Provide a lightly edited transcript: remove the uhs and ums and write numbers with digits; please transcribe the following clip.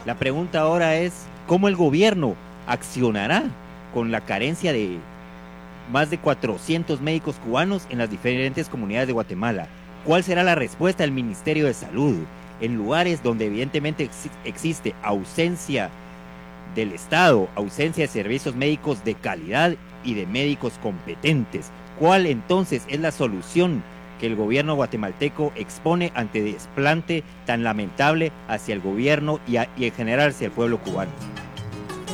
La pregunta ahora es, ¿cómo el gobierno accionará con la carencia de más de 400 médicos cubanos en las diferentes comunidades de Guatemala? ¿Cuál será la respuesta del Ministerio de Salud en lugares donde evidentemente existe ausencia del Estado, ausencia de servicios médicos de calidad y de médicos competentes? ¿Cuál entonces es la solución que el gobierno guatemalteco expone ante desplante tan lamentable hacia el gobierno y en general hacia el pueblo cubano?